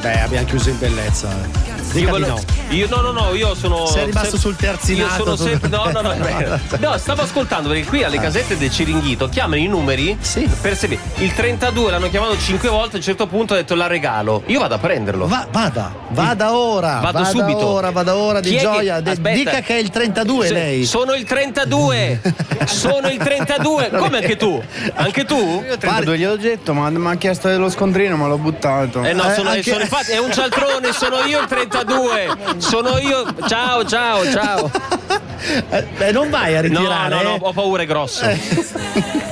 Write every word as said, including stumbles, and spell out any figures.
Beh, abbiamo chiuso in bellezza. Dica Io, di volevo- no. io no no no io sono Sei rimasto sem- sul terzinato. Io sono tu- sempre no no no no stavo ascoltando perché qui alle casette del Ciringhito chiamano i numeri Sì. per se il trentadue l'hanno chiamato cinque volte, a un certo punto ha detto la regalo, io vado a prenderlo. Va- vada, vada ora. Vado vada subito. ora, vada ora di Chi è che- gioia. De- Aspetta. dica che è il trentadue Se- lei. Sono il trentadue. Sono il trentadue. Come anche tu? Anche tu? Io trentadue gliel'ho detto, ma mi ha chiesto dello scontrino, ma l'ho buttato. Eh no, Eh, sono, anche- sono- infatti è un cialtrone, sono io il trentadue. Sono io. Ciao, ciao, ciao. Eh, eh, non vai a No, ritirare. no, no, eh. ho paura, è grosso. Eh.